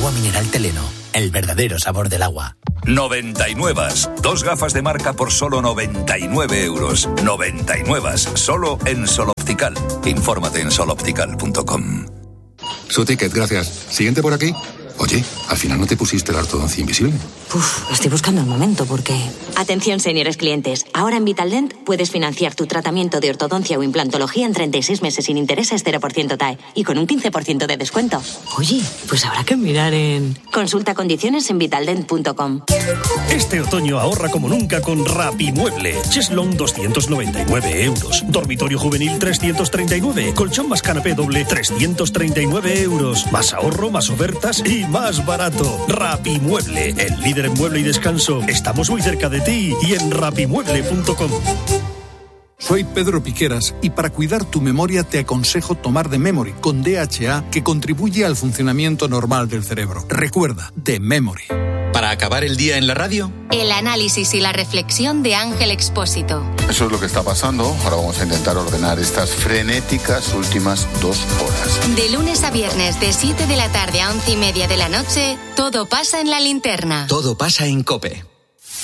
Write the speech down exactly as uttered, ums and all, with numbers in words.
Agua mineral Teleno, el verdadero sabor del agua. noventa y nueve. Dos gafas de marca por solo noventa y nueve euros. noventa y nueve. Solo en Sol Optical. Infórmate en sol optical punto com. Su ticket, gracias. Siguiente por aquí. Oye, al final no te pusiste la ortodoncia invisible. Uf, estoy buscando el momento porque... Atención, señores clientes. Ahora en Vitaldent puedes financiar tu tratamiento de ortodoncia o implantología en treinta y seis meses sin intereses, cero por ciento T A E y con un quince por ciento de descuento. Oye, pues habrá que mirar en... Consulta condiciones en vitaldent punto com. Este otoño ahorra como nunca con Rapimueble. Cheslong doscientos noventa y nueve euros. Dormitorio juvenil trescientos treinta y nueve. Colchón más canapé doble trescientos treinta y nueve euros. Más ahorro, más ofertas y más barato. Rapimueble, el líder en mueble y descanso. Estamos muy cerca de ti y en rapimueble punto com. Soy Pedro Piqueras y para cuidar tu memoria te aconsejo tomar The Memory con D H A, que contribuye al funcionamiento normal del cerebro. Recuerda, The Memory. Para acabar el día en la radio, el análisis y la reflexión de Ángel Expósito. Eso es lo que está pasando. Ahora vamos a intentar ordenar estas frenéticas últimas dos horas. De lunes a viernes, de siete de la tarde a once y media de la noche, todo pasa en La Linterna. Todo pasa en COPE.